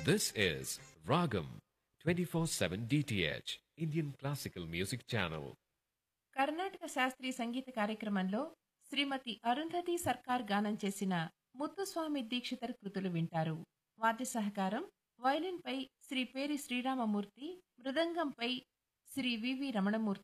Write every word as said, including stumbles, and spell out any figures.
This is Ragam twenty-four seven D T H, Indian Classical Music Channel. Karnataka శాస్త్రీయ సంగీత కార్యక్రమంలో శ్రీమతి అరుంధతి సర్కార్ గానం చేసిన ముత్తుస్వామి దీక్షితర్ కృతులు వింటారు. వాద్య సహకారం వయలిన్పై శ్రీ పేరి శ్రీరామమూర్తి, మృదంగంపై శ్రీ వివి రమణమూర్తి,